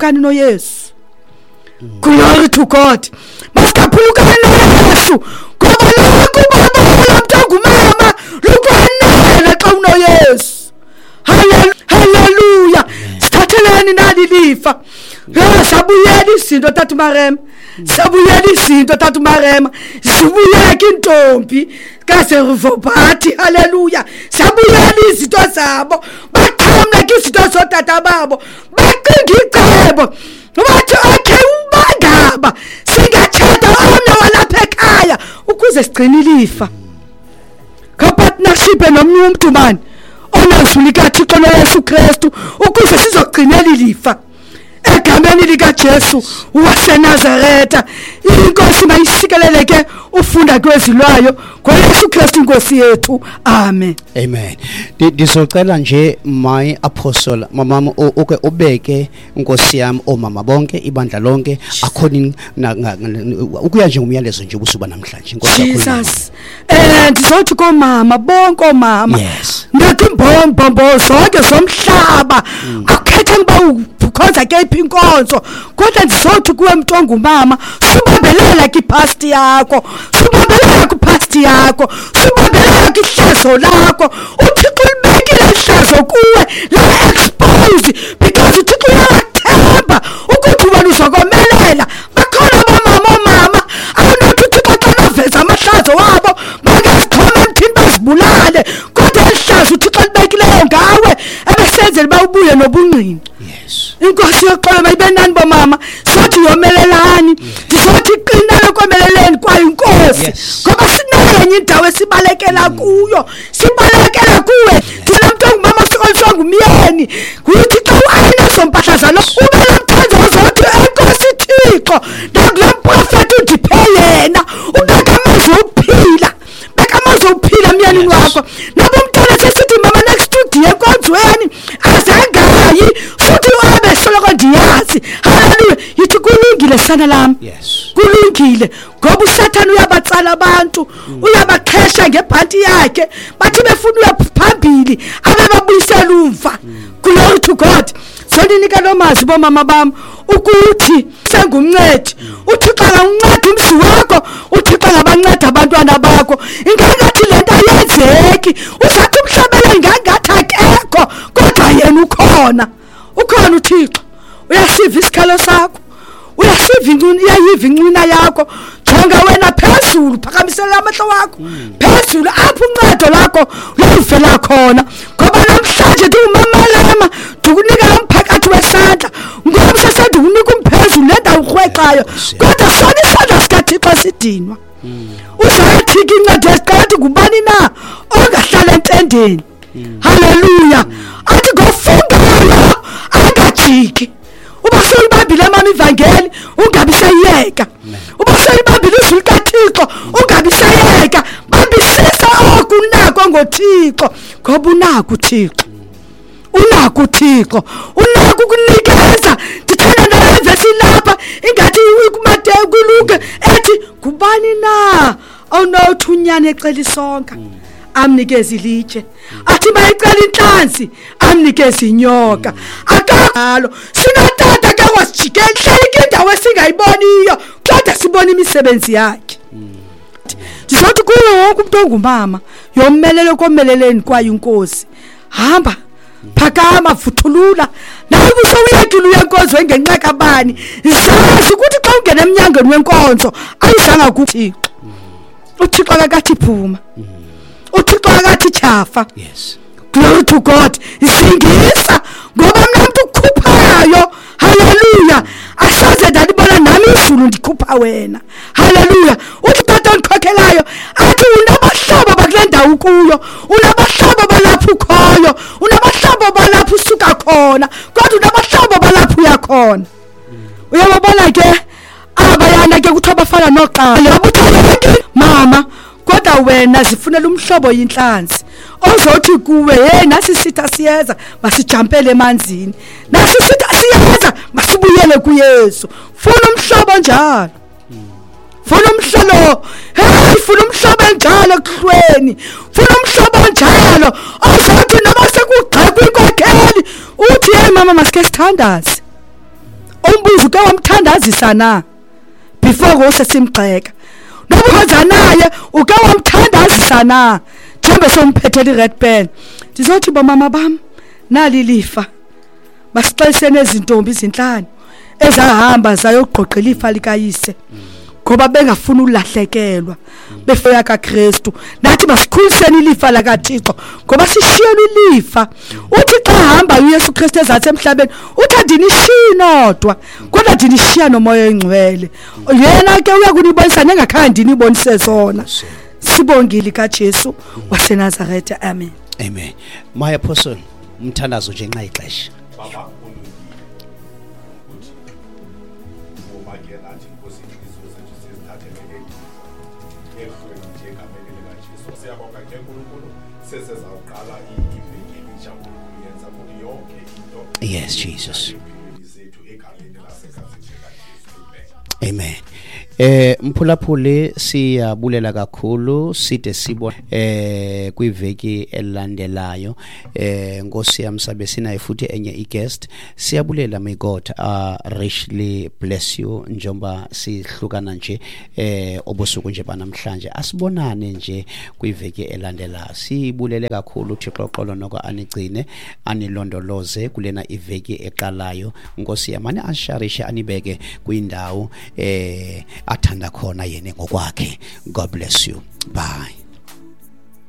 masikaphulukane noYesu. Glory to God. Masikaphulukane noYesu. Ngoba lokho baba mntangumama lukwanele xa unoYesu. Hallelujah. Sithatheleni nali lifa. Sabuyela izinto Tata Marema. Sabuyela izinto Tata Marema. Sibuyeke intombi kaServopati. Hallelujah. Sabuyela izinto zabo. Baqhamla izinto zotata babo. Baqinga icebo. Wathi okay ubangaba singathatha omnye walapha ekhaya ukuze sigcine ilifa. Ka-partnership nomnye umuntu mani onazuli kaThixo noYesu Kristu ukuze sizogcinela ilifa egameni likaJesu waseNazaretha. Inkosi mayisikeleleke ufunda kwezilwayo ngoYesu Kristu inkosi yethu. Amen. Amen. Ndizocela nje my apostle mama oke ubeke inkosi yami omama bonke ibandla lonke according ukuya nje umyalezo nje ubusuba namhlanje inkosi yakho. Jesus. Ndizothi komama bonke omama. Yes. Ngathi imbombo zonke zomhlaba akukhethe ngoba ukhoza kephi inkonzo kodwa ndizothi kuwe mntu ongumama subambelela kipast yakho, subambelela kupast yakho, subambelela kihlazo lakho. uThixo libekile ihlazo kuwe la expose because uThixo uyathemba ukuthi wena uzokomelela. Bakhona omama anothi uThixo xa noveza amahlazo wabo bangazixhoma emthini bazibulale kodwa ihlazo uThixo libekileyo ngawe ebesenzele bawubuye nobungqini. Yes. Inkosi yoxolo mayibenani bomama sothi yomelelani sizothi qinele komeleleni kwayo inkosi ngoba sinenye indawo esibalekela kuyo sibalekela kuwe thina mntu ongumama sikolishwa umyeni kuthi xa uayinazo mpahla zalo ube lamthanzo zothi enkosi Thixo nakula profeti udiphe yena ubeka amazwi ophila beka amazwi ophila myeni wakho nabo umntwana sesithi mama next week yenkonzweni azengayi futhi wabe soloko ndiyazi. Hallelujah. Yithi kulungile sana lami. Yes. Kulungile ngoba uSathane uyabatsala abantu uyabakhesha ngebhanti yakhe bathi befuna uyaphambili abababuyisela umva. Glory to God. Soninika nomazi bomama bami ukuthi sengumncedi. uThixo anganceda umzi wakho, uThixo angabanceda abantwana bakho. Ingathi lento ayenzeki uzathi umhlabela ingathi akekho kodwa yena ukhona uThixo. Uyasiva isikhalo sakho, uyasiva iyayiva incina yakho. Jonga wena phezulu, phakamisela amehlo wakho phezulu apho uncedo lakho luvela khona ngoba namhlanje ndiwumamalama ndikunika umphakathi wesandla ngoba sesandi unika umphezulu lendawo urhweqayo kodwa sona isandla sikaThixo sidinwa. Uzathika incwadi esiqalathi ngubani na ongahlala entendeni. Hallelujah. Athi ngofungayo angajiki uba solibambile mama ivangeli ungabi sayeka, uba solibambile izwi likaThixo ungabi sayeka. Bambisisa okunako ngoThixo ngoba unako uThixo, unako uThixo, unako ukunikeza. Ndithanda nalevesi lapha ingathi kuMateyu kuLuke ethi kubani na onothunyana ecela isonka amnikeza ilitshe, athi bayicela inhlanzi amnikeza inyoka. Akalo sinatata ke wasijike hleli indawo esingayiboniyo kodwa sibona imisebenzi yakhe. Ndizothi kuyo wonke umuntu ongumama yomelele komeleleni kwayo inkosi hamba phakama vuthulula nawe usowuyekile uyenkonzo engenqaka bani zazi ukuthi xa ungena emnyangweni wenkonzo ayizanga kuThixo. uThixo akathi phuma, uThixo akathi chafa. Yes. Glory to God. Isingisa ngoba umuntu ukhuphayo. Hallelujah. Asaze ndalibona nami izulu ndikhupha wena. Hallelujah. Uthi tata ondikhokhelayo athi unabahlobo bakule ndawo kuyo, unabahlobo balapha ukhoyo, unabahlobo balapha usuka khona kodwa unabahlobo balapha uyakhona. Uyabona ke abayana ke kuthi abafana noqala mama kodwa wena zifunela umhlobo yinhlanzi ozothi kuwe nasi sitha siyeza masijampele emanzini, nasi sitha siyeza masibuyele kuYesu. Funa umhlobo njalo, funa umhlolo, funa umhlobo njalo kuhlweni, funa umhlobo njalo ozothi noma sekugxekwa inkokheli uthi hey mama masike sithandaze umbuzo ke wamthandazisa na before ngose simgxeka nobuza naye uke wamthandazisa na njengoba somphethele ired pen ndizothi bomama bam nali lifa basixelise izintombi izinhlanu ezahamba zayoqoqela ifa likayise ngoba bengafuna ulahlekelwa befeya kaKristu nathi basikhuliseni ilifa lakaThixo ngoba sishiyelwe ilifa uthi xa hamba uYesu Kristu ezathi emhlabeni uthi andinishiyini nodwa kodwa ndinishiya nomoya oyingcwele yena ke uyakunibonisa nengakhandi nibonise sona sibongile kaJesu waseNazaretha amen amen my apostle umthandazo nje nxa ixesha baba ukuthi ngomagela athi inkosi inhliziyo zethu sizithathele ekhweni njengamele kaJesu siyabonga ke uNkulunkulu sesezawuqala iveki elisha ukuyenza ukuthi yonke into yes Jesus zethu egameni laseKaZini kaJesu amen mphulaphuli siyabulela kakhulu side sibone kwiveki elandelayo Nkosi yami sabe sinayo futhi enye i-guest siyabulela may God richly bless you njengoba sihlukana nje obusuku nje banamhlanje asibonane nje kwiveki elandelayo sibulele kakhulu uThixo xolo noko anigcine anilondoloze kulena iveki eqalayo Nkosi yami manje asharishe anibeke kwindawo athanda khona yena ngokwakhe God bless you bye